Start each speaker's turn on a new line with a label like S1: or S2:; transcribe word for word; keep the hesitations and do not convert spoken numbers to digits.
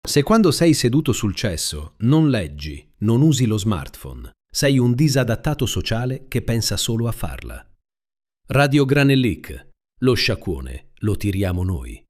S1: Se quando sei seduto sul cesso non leggi, non usi lo smartphone, sei un disadattato sociale che pensa solo a farla. Radio Granellic, lo sciacquone lo tiriamo noi.